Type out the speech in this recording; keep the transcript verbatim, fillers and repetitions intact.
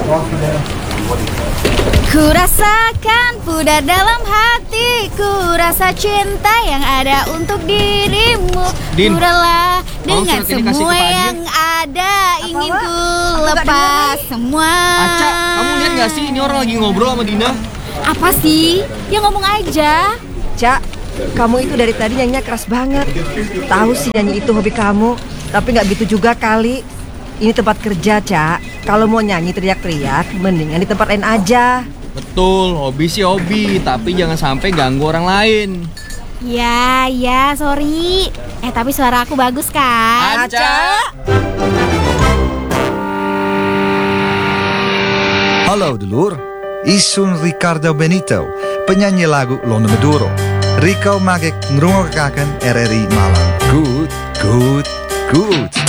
Ku rasakan pudar dalam hatiku, rasa cinta yang ada untuk dirimu. Din, Ku rela dengan surat ini kasih semua ke Pak yang ada. Ingin Wak? ku Aku nggak lepas dengar semua. Aca, kamu lihat gak sih ini orang lagi ngobrol sama Dina? Apa sih? Ya ngomong aja. Cak, kamu itu dari tadi nyanyinya keras banget. Tahu sih nyanyi itu hobi kamu, tapi nggak gitu juga kali. Ini tempat kerja, Cak. Kalau mau nyanyi teriak-teriak, mendingan di tempat lain aja. Betul, hobi sih hobi, tapi jangan sampai ganggu orang lain. Ya, ya, sorry. Eh, tapi suara aku bagus kan? Aca. Hallo dulur, Isun Ricardo Benito, penyanyi lagu Londo Maduro. Rico maak ik ngrungokkaken R R I Malang. Goed, goed, goed.